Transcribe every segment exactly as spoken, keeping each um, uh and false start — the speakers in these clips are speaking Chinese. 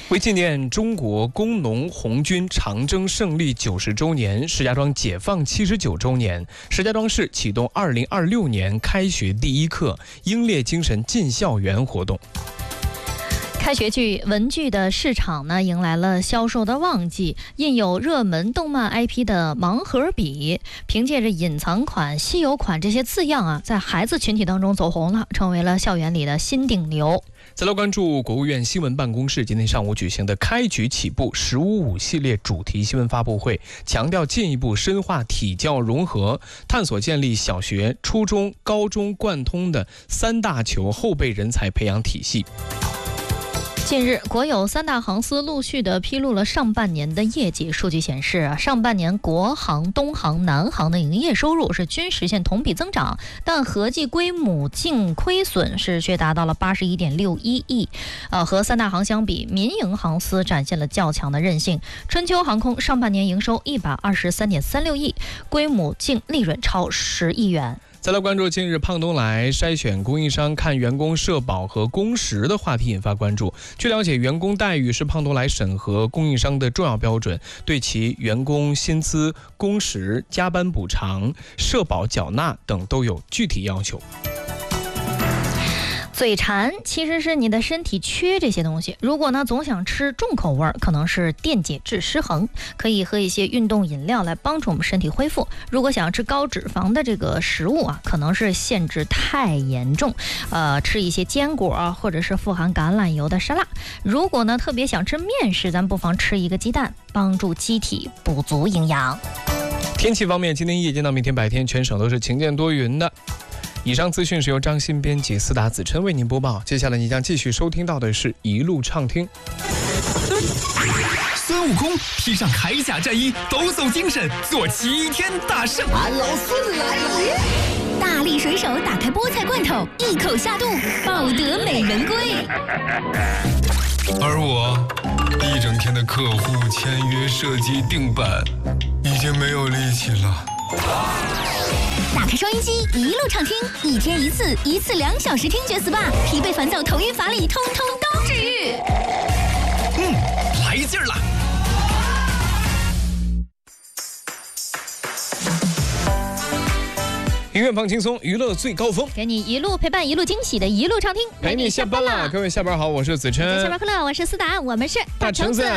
为纪念中国工农红军长征胜利九十周年，石家庄解放七十九周年，石家庄市启动二零二六年开学第一课英烈精神进校园活动。 开学季文具的市场呢，迎来了销售的旺季。印有热门动漫 I P 的盲盒笔，凭借着隐藏款、稀有款这些字样啊，在孩子群体当中走红了，成为了校园里的新顶流。 再来关注国务院新闻办公室今天上午举行的开局起步十五五系列主题新闻发布会，强调进一步深化体教融合，探索建立小学、初中、高中贯通的三大球后备人才培养体系。 近日，国有三大航司陆续的披露了上半年的业绩数据，显示啊，上半年国航、东航、南航的营业收入是均实现同比增长，但合计归母净亏损是却达到了八十一点六一亿。呃，和三大航相比，民营航司展现了较强的韧性。春秋航空上半年营收一百二十三点三六亿，归母净利润超十亿元。 再来关注近日胖东来筛选供应商看员工社保和工时的话题引发关注。据了解，员工待遇是胖东来审核供应商的重要标准，对其员工薪资、工时、加班补偿、社保缴纳等都有具体要求。 嘴馋其实是你的身体缺这些东西，如果呢总想吃重口味，可能是电解质失衡，可以喝一些运动饮料来帮助我们身体恢复。如果想要吃高脂肪的这个食物啊，可能是限制太严重，呃，吃一些坚果啊，或者是富含橄榄油的沙拉。如果呢特别想吃面食，咱不妨吃一个鸡蛋，帮助机体补足营养。 天气方面，今天夜间到明天白天全省都是晴间多云的。以上资讯是由张鑫编辑，思达子琛为您播报。接下来你将继续收听到的是一路畅听。 孙悟空披上铠甲战衣，抖擞精神，做齐天大圣。 俺老孙来了！ 大力水手打开菠菜罐头，一口下肚，抱得美人归。 而我一整天的客户签约、设计、定版，已经没有力气了。 打开收音机，一路畅听，一天一次，一次两小时听觉 S P A， 疲惫烦躁、头晕乏力，通通都治愈。 嗯，来劲儿了！ 音乐放轻松，娱乐最高峰， 给你一路陪伴，一路惊喜的一路畅听。 陪你下班了，各位下班好，我是子琛。 下班快乐，我是思达，我们是大橙子。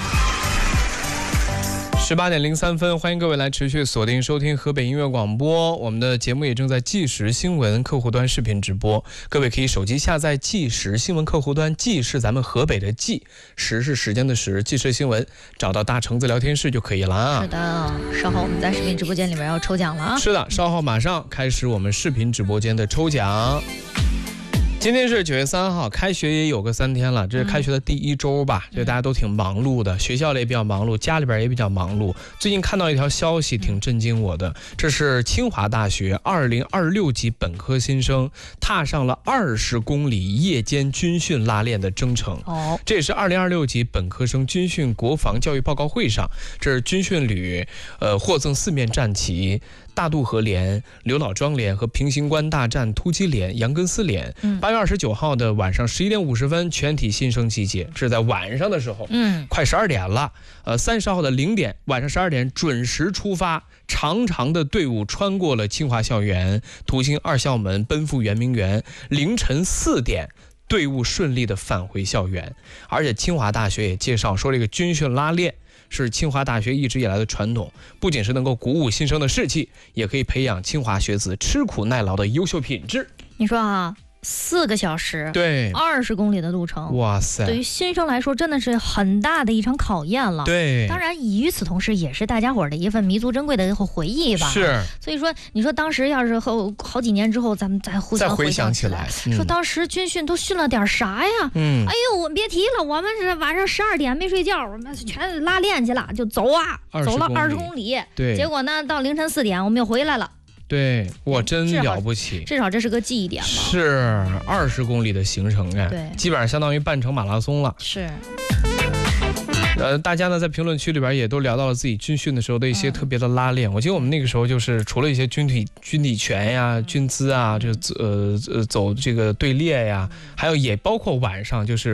十八点零三分，欢迎各位来持续锁定收听河北音乐广播。我们的节目也正在即时新闻客户端视频直播，各位可以手机下载即时新闻客户端，即是咱们河北的即，时是时间的时，即时新闻，找到大橙子聊天室就可以了啊。 是的，稍后我们在视频直播间里面要抽奖了啊。 是的，稍后马上开始我们视频直播间的抽奖。今天是九月三号，开学也有个三天了，这是开学的第一周吧，所以大家都挺忙碌的，学校里也比较忙碌，家里边也比较忙碌。最近看到一条消息挺震惊我的，这是清华大学二零二六级本科新生踏上了二十公里夜间军训拉练的征程。 哦， 这也是二零二六级本科生军训国防教育报告会上，这是军训旅呃获赠四面战旗。大渡河连、刘老庄连和平型关大战突击连、杨根思连。八月二十九号的晚上十一点五十分，全体新生集结，这是在晚上的时候，嗯，快十二点了。呃，三十号的零点，晚上十二点准时出发，长长的队伍穿过了清华校园，途经二校门，奔赴圆明园。凌晨四点。队伍顺利的返回校园，而且清华大学也介绍说，这个军训拉练是清华大学一直以来的传统，不仅是能够鼓舞新生的士气，也可以培养清华学子吃苦耐劳的优秀品质。 你说啊，四个小时， 对， 二十公里的路程， 哇塞， 对于新生来说真的是很大的一场考验了。 对， 当然与此同时，也是大家伙的一份弥足珍贵的回忆吧。 是， 所以说，你说当时要是后好几年之后，咱们再互相回想起来， 嗯、 说当时军训都训了点啥呀？嗯，哎呦，我别提了，我们是晚上十二点没睡觉，我们全拉练去了，就走啊，走了二十公里。 对， 结果呢，到凌晨四点我们又回来了。 对，我真了不起， 至少这是个记忆点吧。 是二十公里的行程啊， 对， 基本上相当于半程马拉松了。 是。 呃，大家呢在评论区里边也都聊到了自己军训的时候的一些特别的拉练。嗯、我记得我们那个时候就是除了一些军体军体拳呀、军姿啊，这呃呃走这个队列呀，还有也包括晚上就是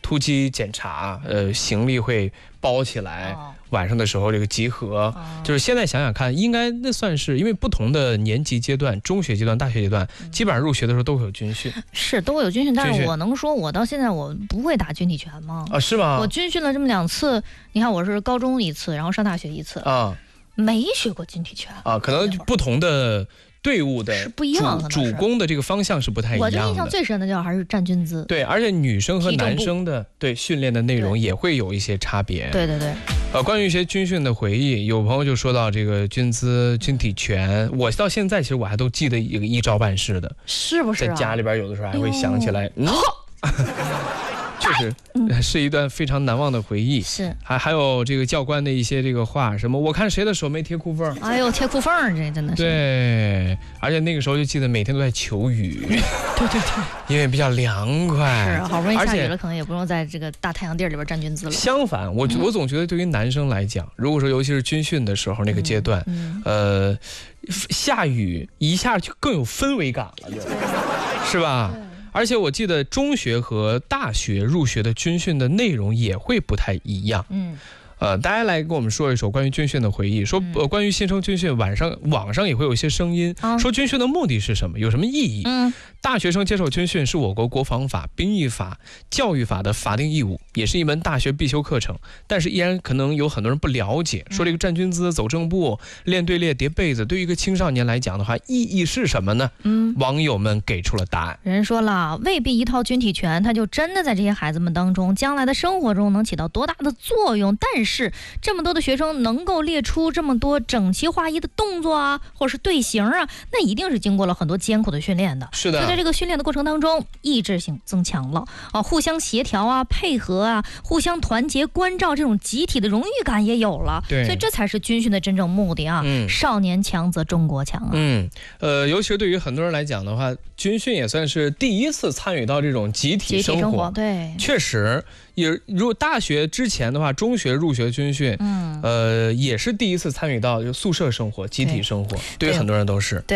突击检查，呃，行李会包起来。 哦晚上的时候这个集合， 哦就是现在想想看，应该那算是因为不同的年级阶段，中学阶段、大学阶段，基本上入学的时候都会有军训。 是都会有军训，但军训是我能说我到现在我不会打军体拳吗？ 啊，是吗？ 我军训了这么两次，你看我是高中一次，然后上大学一次， 啊没学过军体拳啊，可能不同的队伍的是不一样的， 主主攻的这个方向是不太一样的。 我这印象最深的就是还是站军姿。 对，而且女生和男生的对训练的内容也会有一些差别。 对对对。 呃，关于一些军训的回忆，有朋友就说到这个军姿、军体拳，我到现在其实我还都记得一个一招半式的， 是不是、啊？ 在家里边有的时候还会想起来，嗯，确实是一段非常难忘的回忆。 是， 还还有这个教官的一些这个话，什么我看谁的手没贴裤缝， 哎呦，贴裤缝这真的是。 对，而且那个时候就记得每天都在求雨， 对对对， 因为比较凉快。 是啊，好不容易下雨而且了，可能也不用在这个大太阳地里边站军姿了。 相反，我我总觉得对于男生来讲，如果说尤其是军训的时候那个阶段， 嗯呃，下雨一下就更有氛围感了，就是吧？而且我记得中学和大学入学的军训的内容也会不太一样。 嗯。 呃，大家来跟我们说一说关于军训的回忆。说呃，关于新生军训，晚上网上也会有一些声音， 嗯、 说军训的目的是什么，有什么意义？ 嗯， 大学生接受军训是我国国防法、兵役法、教育法的法定义务，也是一门大学必修课程。但是依然可能有很多人不了解，说这个站军姿、走正步、练队列、叠被子，对于一个青少年来讲的话，意义是什么呢？ 嗯， 网友们给出了答案。 人说了，未必一套军体拳，它就真的在这些孩子们当中，将来的生活中能起到多大的作用。但是这么多的学生能够列出这么多整齐划一的动作啊，或者是队形啊，那一定是经过了很多艰苦的训练的。 是的。 所以在这个训练的过程当中，意志性增强了啊，互相协调啊，配合啊，互相团结关照，这种集体的荣誉感也有了。 对。 所以这才是军训的真正目的啊。嗯。少年强则中国强啊。 嗯。呃，尤其是对于很多人来讲的话，军训也算是第一次参与到这种集体生活。 集体生活，对。 确实。也如果大学之前的话，中学入学军训，嗯，呃，也是第一次参与到就宿舍生活、集体生活，对于很多人都是。